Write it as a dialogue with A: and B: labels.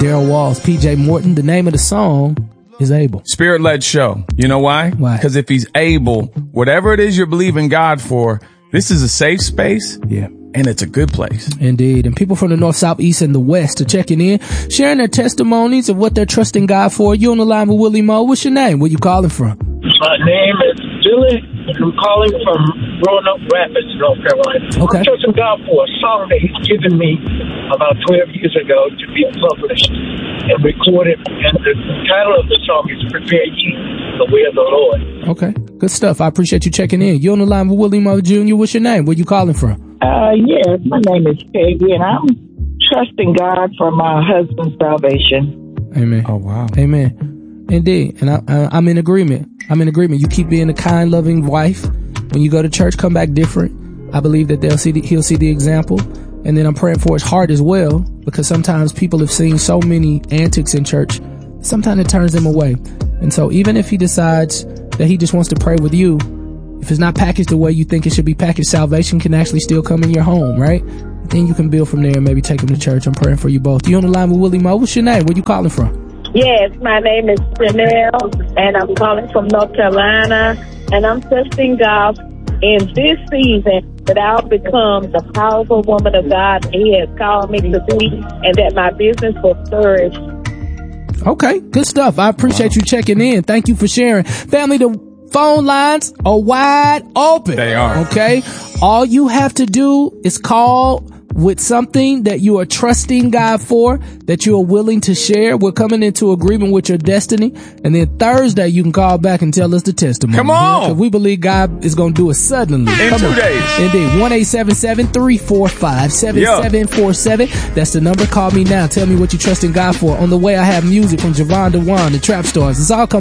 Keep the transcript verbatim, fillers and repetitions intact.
A: Daryl Walls, P J Morton. The name of the song is Able.
B: Spirit-led show. You know why?
A: Why?
B: Because if he's able, whatever it is you're believing God for, this is a safe space.
A: Yeah.
B: And it's a good place.
A: Indeed. And people from the north, south, east, and the west are checking in, sharing their testimonies of what they're trusting God for. You on the line with Willie Moe. What's your name? Where you calling from?
C: My name is Julie. I'm calling from Roanoke Rapids, North Carolina.
A: Okay.
C: I'm trusting God for a song that He's given me about twelve years ago to be published and recorded. And the title of the song is Prepare Ye the Way of the Lord.
A: Okay. Good stuff. I appreciate you checking in. You on the line with Willie Moe Junior What's your name? Where you calling from?
D: Uh, yes, my name is Peggy, and I'm trusting God for my husband's salvation.
A: Amen.
B: Oh, wow.
A: Amen. Indeed. And I, I, I'm in agreement. I'm in agreement. You keep being a kind, loving wife. When you go to church, come back different. I believe that they'll see the, he'll see the example. And then I'm praying for his heart as well, because sometimes people have seen so many antics in church. Sometimes it turns them away. And so even if he decides that he just wants to pray with you, if it's not packaged the way you think it should be packaged, salvation can actually still come in your home, right? Then you can build from there and maybe take him to church. I'm praying for you both. You on the line with Willie Moe. What's your name? Where you calling from?
E: Yes, my name is Chanel, and I'm calling from North Carolina, and I'm trusting God in this season that I'll become the powerful woman of God He has called me to be, and that my business will flourish.
A: Okay, good stuff. I appreciate you checking in. Thank you for sharing. Family, the phone lines are wide open.
B: They are.
A: Okay? All you have to do is call with something that you are trusting God for, that you are willing to share. We're coming into agreement with your destiny. And then Thursday, you can call back and tell us the testimony.
B: Come on.
A: Because we believe God is going to do it suddenly.
B: In
A: Come
B: two
A: on.
B: days.
A: Indeed. one eight seven seven, three four five, seven seven four seven. That's the number. Call me now. Tell me what you trust in God for. On the way, I have music from Javon DeWan, the Trap Stars. It's all coming.